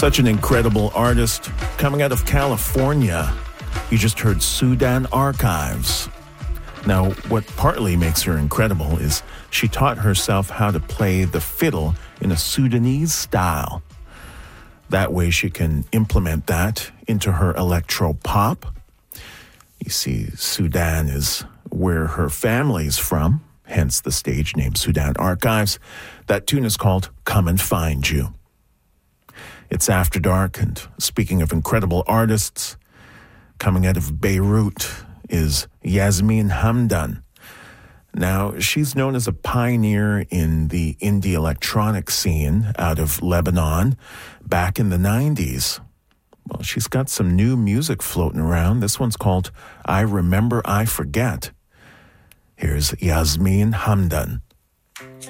Such an incredible artist coming out of California. You just heard Sudan Archives. Now, what partly makes her incredible is she taught herself how to play the fiddle in a Sudanese style. That way she can implement that into her electro pop. You see, Sudan is where her family's from, hence the stage name Sudan Archives. That tune is called Come and Find You. It's After Dark, and speaking of incredible artists, coming out of Beirut is Yasmin Hamdan. Now, she's known as a pioneer in the indie electronic scene out of Lebanon back in the 90s. Well, she's got some new music floating around. This one's called I Remember I Forget. Here's Yasmin Hamdan.